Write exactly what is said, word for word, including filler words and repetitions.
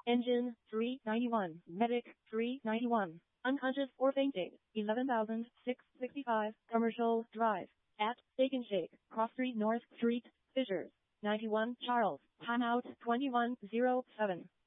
Engine, three ninety-one. Medic, three ninety-one. Unconscious or fainting, eleven thousand six hundred sixty-five. Commercial Drive. At Steak and Shake, Cross Street North Street, Fishers. ninety-one Charles. Timeout twenty-one oh seven.